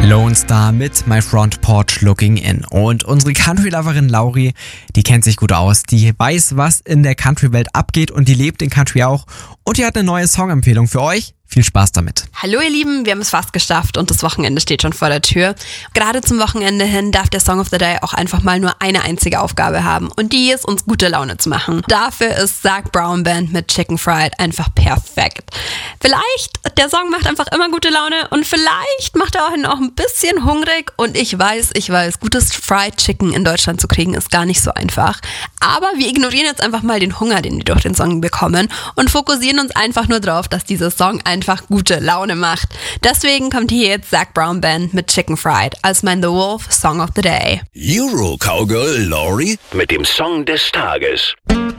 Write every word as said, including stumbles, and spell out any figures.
Lone Star mit My Front Porch Looking In. Und unsere Country-Loverin Lauri, die kennt sich gut aus. Die weiß, was in der Country-Welt abgeht und die lebt in Country auch. Und die hat eine neue Songempfehlung für euch. Viel Spaß damit. Hallo ihr Lieben, wir haben es fast geschafft und das Wochenende steht schon vor der Tür. Gerade zum Wochenende hin darf der Song of the Day auch einfach mal nur eine einzige Aufgabe haben und die ist, uns gute Laune zu machen. Dafür ist Zac Brown Band mit Chicken Fried einfach perfekt. Vielleicht, der Song macht einfach immer gute Laune und vielleicht macht er auch auch ein bisschen hungrig und ich weiß, ich weiß, gutes Fried Chicken in Deutschland zu kriegen ist gar nicht so einfach. Aber wir ignorieren jetzt einfach mal den Hunger, den wir durch den Song bekommen und fokussieren uns einfach nur drauf, dass dieser Song einfach einfach gute Laune macht. Deswegen kommt hier jetzt Zac Brown Band mit Chicken Fried als mein The Wolf Song of the Day. Euro Cowgirl Lauri mit dem Song des Tages.